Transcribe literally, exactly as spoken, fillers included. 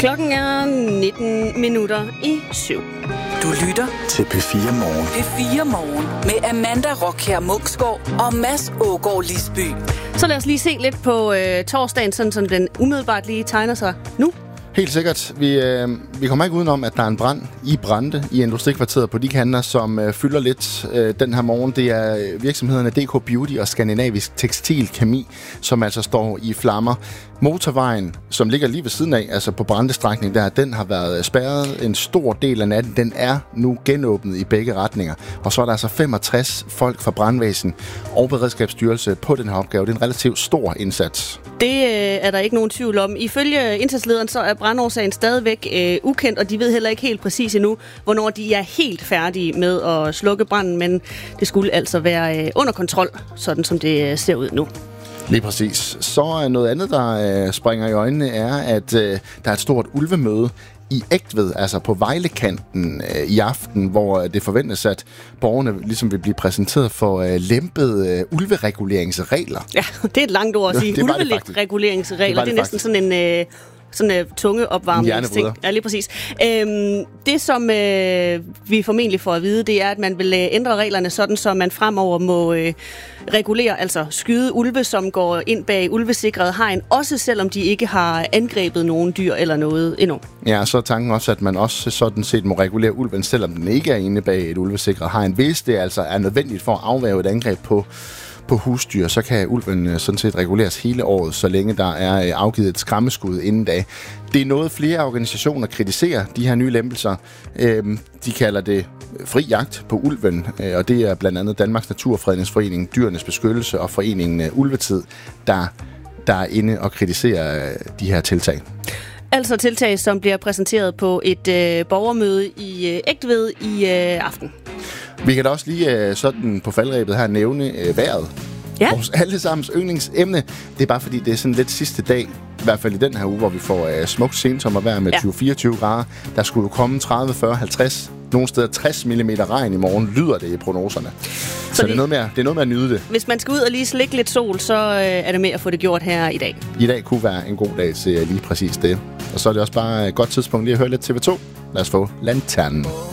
Klokken er nitten minutter i syv. Du lytter til P fire Morgen. P fire Morgen med Amanda Rockher Munksgaard og Mads Ågaard Lisby. Så lad os lige se lidt på øh, torsdagen, sådan som den umiddelbart lige tegner sig nu. Helt sikkert. Vi, øh, vi kommer ikke udenom, at der er en brand i Brande i Industrikvarteret på de kanter, som øh, fylder lidt øh, den her morgen. Det er virksomhederne D K Beauty og Skandinavisk Tekstil Kemi, som altså står i flammer. Motorvejen, som ligger lige ved siden af, altså på Brande-strækningen der, den har været spærret en stor del af natten. Den er nu genåbnet i begge retninger. Og så er der altså femogtres folk fra Brandvæsen og Beredskabsstyrelse på den her opgave. Det er en relativt stor indsats. Det øh, er der ikke nogen tvivl om. Ifølge indsatslederen så er brandårsagen stadigvæk øh, ukendt, og de ved heller ikke helt præcis endnu, hvornår de er helt færdige med at slukke branden, men det skulle altså være øh, under kontrol, sådan som det ser ud nu. Lige præcis. Så er noget andet, der øh, springer i øjnene, er, at øh, der er et stort ulvemøde i Egtved, altså på Vejlekanten øh, i aften, hvor øh, det forventes, at borgerne ligesom vil blive præsenteret for øh, lempede øh, ulvereguleringsregler. Ja, det er et langt ord at sige. Ulvereguleringsregler, det, det, det er næsten sådan en... Øh sådan en tunge opvarmningsting. Ja, lige præcis. Øhm, det, som øh, vi formentlig får at vide, det er, at man vil øh, ændre reglerne sådan, så man fremover må øh, regulere, altså skyde ulve, som går ind bag ulvesikret hegn, også selvom de ikke har angrebet nogen dyr eller noget endnu. Ja, så er tanken også, at man også sådan set må regulere ulven, selvom den ikke er inde bag et ulvesikret hegn. Hvis det altså er nødvendigt for at afværge et angreb på på husdyr, så kan ulven sådan set reguleres hele året, så længe der er afgivet et skræmmeskud inden da. Det er noget, flere organisationer kritiserer, de her nye lempelser. De kalder det fri jagt på ulven, og det er blandt andet Danmarks Naturfredningsforening, Dyrenes Beskyttelse og foreningen Ulvetid, der, der er inde og kritiserer de her tiltag. Altså tiltag, som bliver præsenteret på et øh, borgermøde i øh, Egtved i øh, aften. Vi kan da også lige øh, sådan på faldrebet her nævne øh, vejret. Ja. Vores allesammens yndlingsemne. Det er bare fordi, det er sådan lidt sidste dag, i hvert fald i den her uge, hvor vi får øh, smukt sensommervejr med ja. tyve til fireogtyve grader. Der skulle jo komme tredive, fyrre, halvtreds, nogle steder tres millimeter regn i morgen, lyder det i prognoserne. Så, så det, er noget med at, det er noget med at nyde det. Hvis man skal ud og lige slikke lidt sol, så øh, er det med at få det gjort her i dag. I dag kunne være en god dag til lige præcis det. Og så er det også bare et godt tidspunkt lige at høre lidt T V to. Lad os få Lanternen.